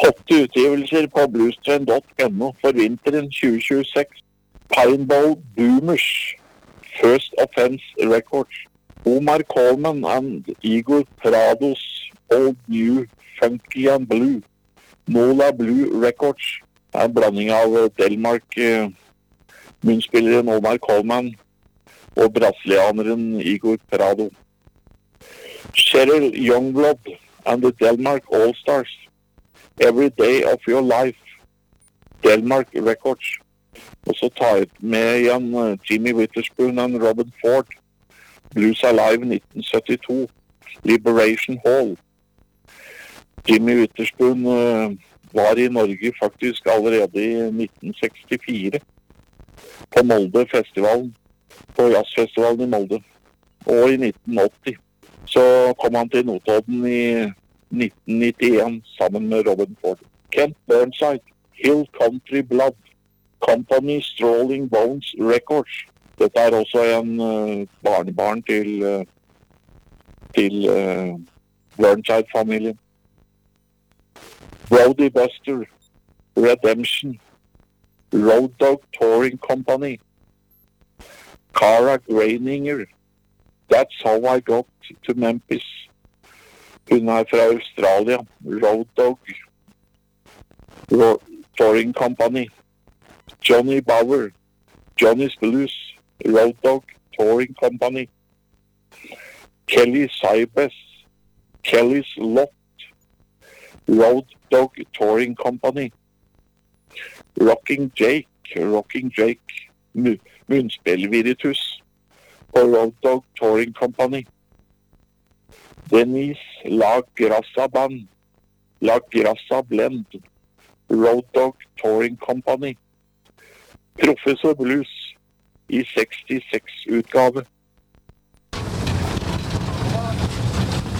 8 utgivelser på bluestrand.no for vinteren 2026. Pineball Boomers, First Offense Records. Omar Coleman and Igor Prados, Old New, Funky and Blue. Nola Blue Records. En blanding av Delmark, munnspilleren Omar Coleman og brasilianeren Igor Prado. Cheryl Youngblood and the Delmark All-Stars. Every Day of Your Life. Delmark Records. Og så tar jeg med igjen Jimmy Witherspoon og Robin Ford. Blues Alive 1972. Liberation Hall. Jimmy Witherspoon var i Norge faktisk allerede i 1964. På Molde festivalen. På jazzfestivalen i Molde. Og i 1980. Så kom han til Notodden i 1991 sammen med Robin Ford. Kent Burnside, Hill Country Blood, Company Strolling Bones Records. Dette er også en barnebarn til Burnside-familien. Brody Buster, Redemption, Road Dog Touring Company, Cara Graininger, That's How I Got to Memphis. Hun er fra Australia. Road Dog Touring Company. Johnny Bauer. Johnny's Blues. Road Dog Touring Company. Kelly Cybes. Kelly's Lot. Road Dog Touring Company. Rocking Jake. Rocking Jake. Munnspillviritus. På Road Dog Touring Company. Denise La Grassa Band, La Grassa Blend, Road Dog Touring Company. Professor Blues i 66 utgave.